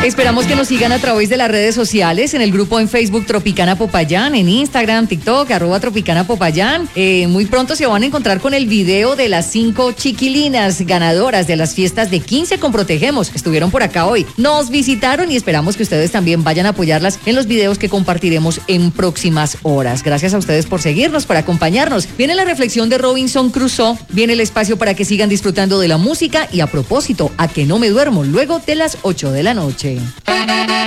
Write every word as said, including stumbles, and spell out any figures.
Esperamos que nos sigan a través de las redes sociales, en el grupo en Facebook Tropicana Popayán, en Instagram, TikTok, arroba Tropicana Popayán. Eh, muy pronto se van a encontrar con el video de las cinco chiquilinas ganadoras de las fiestas de quince con Protegemos. Estuvieron por acá hoy, nos visitaron y esperamos que ustedes también vayan a apoyarlas en los videos que compartiremos en próximas horas. Gracias a ustedes por seguirnos, por acompañarnos. Viene la reflexión de Robinson Crusoe, viene el espacio para que sigan disfrutando de la música y a propósito, a que no me duermo luego de las ocho de la noche.